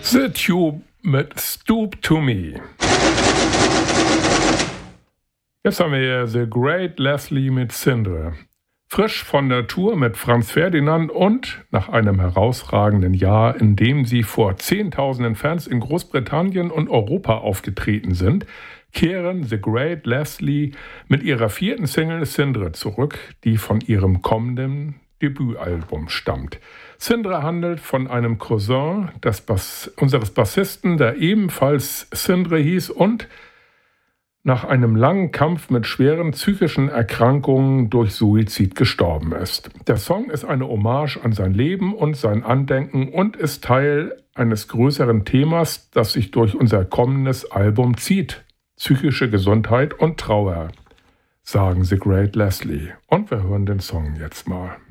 The Tube mit Stoop to Me. Jetzt haben wir hier The Great Leslie mit Cindre. Frisch von der Tour mit Franz Ferdinand und nach einem herausragenden Jahr, in dem sie vor Zehntausenden Fans in Großbritannien und Europa aufgetreten sind, kehren The Great Leslie mit ihrer 4. Single Cindre zurück, die von ihrem kommenden Debütalbum stammt. Cindre handelt von einem Cousin unseres Bassisten, der ebenfalls Cindre hieß und nach einem langen Kampf mit schweren psychischen Erkrankungen durch Suizid gestorben ist. Der Song ist eine Hommage an sein Leben und sein Andenken und ist Teil eines größeren Themas, das sich durch unser kommendes Album zieht. Psychische Gesundheit und Trauer, sagen The Great Leslie. Und wir hören den Song jetzt mal.